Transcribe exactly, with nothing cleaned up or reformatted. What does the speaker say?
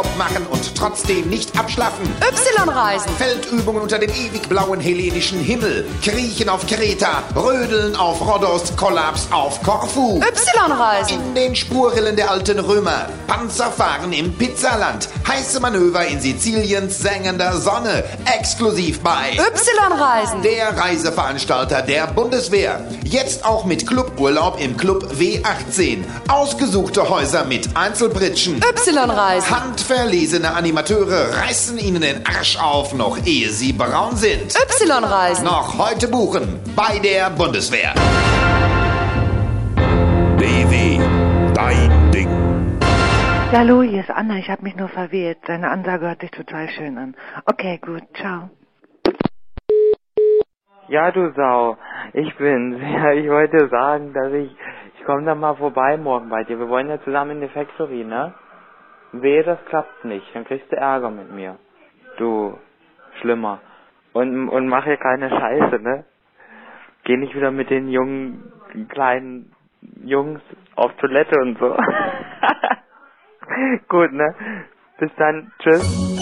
machen und trotzdem nicht abschlaffen. Y-Reisen. Feldübungen unter dem ewig blauen hellenischen Himmel. Kriechen auf Kreta, Rödeln auf Rhodos, Kollaps auf Korfu. Y-Reisen. In den Spurrillen der alten Römer. Panzerfahren im Pizzaland. Heiße Manöver in Siziliens sengender Sonne. Exklusiv bei Y-Reisen. der Reiseveranstalter der Bundeswehr. Jetzt auch mit Cluburlaub im Club W achtzehn. Ausgesuchte Häuser mit Einzelpritschen. Y-Reisen. Handverlesene Animateure reißen Ihnen den Arsch auf, noch ehe Sie braun sind. Y-Reisen. Noch heute buchen bei der Bundeswehr. B W, dein Ding. Ja, hallo, hier ist Anna. Ich habe mich nur verwählt. Seine Ansage hört sich total schön an. Okay, gut. Ciao. Ja, du Sau. Ich bin's. Ja, ich wollte sagen, dass ich... Ich komme dann mal vorbei morgen bei dir. Wir wollen ja zusammen in die Factory, ne? Wehe, das klappt nicht. Dann kriegst du Ärger mit mir. Du... Schlimmer. Und, und mach hier keine Scheiße, ne? Geh nicht wieder mit den jungen, kleinen Jungs auf Toilette und so. Gut, ne? Bis dann. Tschüss.